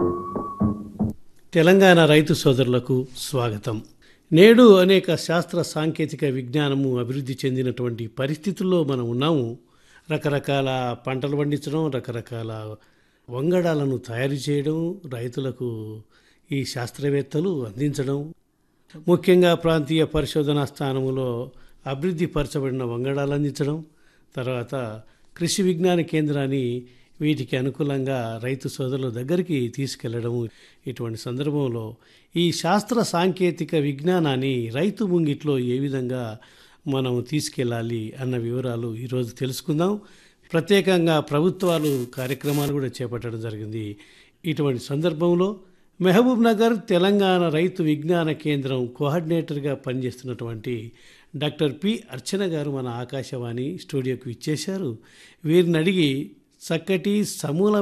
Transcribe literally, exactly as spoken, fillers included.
తెలంగాణ రైతు సోదరులకు స్వాగతం. నేడు అనేక శాస్త్ర సాంకేతిక విజ్ఞానము అభివృద్ధి చెందినటువంటి పరిస్థితుల్లో మనం ఉన్నాము. రకరకాల పంటలు పండించడం, రకరకాల వంగడాలను తయారు చేయడం, రైతులకు ఈ శాస్త్రవేత్తలు అందించడం, ముఖ్యంగా ప్రాంతీయ పరిశోధనా స్థానంలో అభివృద్ధి పరచబడిన వంగడాలు అందించడం, తర్వాత కృషి విజ్ఞాన కేంద్రాన్ని వీటికి అనుకూలంగా రైతు సోదరుల దగ్గరికి తీసుకెళ్లడం. ఇటువంటి సందర్భంలో ఈ శాస్త్ర సాంకేతిక విజ్ఞానాన్ని రైతు ముంగిట్లో ఏ విధంగా మనం తీసుకెళ్ళాలి అన్న వివరాలు ఈరోజు తెలుసుకుందాం. ప్రత్యేకంగా ప్రభుత్వాలు కార్యక్రమాలు కూడా చేపట్టడం జరిగింది. ఇటువంటి సందర్భంలో మహబూబ్ నగర్ తెలంగాణ రైతు విజ్ఞాన కేంద్రం కోఆర్డినేటర్గా పనిచేస్తున్నటువంటి డాక్టర్ పి అర్చన గారు మన ఆకాశవాణి స్టూడియోకి ఇచ్చేశారు. వీరిని అడిగి చక్కటి సమూల